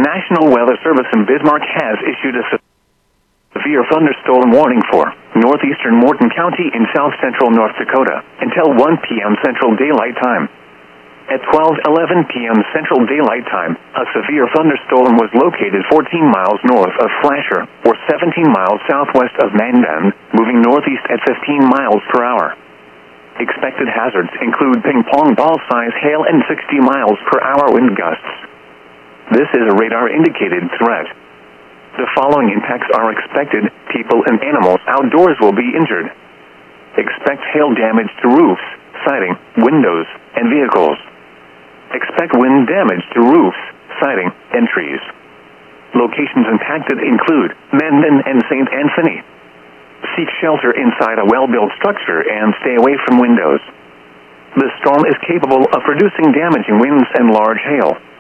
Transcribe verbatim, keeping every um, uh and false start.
National Weather Service in Bismarck has issued a severe thunderstorm warning for northeastern Morton County in south-central North Dakota until one p.m. Central Daylight Time. At twelve eleven p.m. Central Daylight Time, a severe thunderstorm was located fourteen miles north of Flasher, or seventeen miles southwest of Mandan, moving northeast at fifteen miles per hour. Expected hazards include ping-pong ball-size hail and sixty miles per hour wind gusts. This is a radar-indicated threat. The following impacts are expected. People and animals outdoors will be injured. Expect hail damage to roofs, siding, windows, and vehicles. Expect wind damage to roofs, siding, and trees. Locations impacted include Mandan and Saint Anthony. Seek shelter inside a well-built structure and stay away from windows. The storm is capable of producing damaging winds and large hail.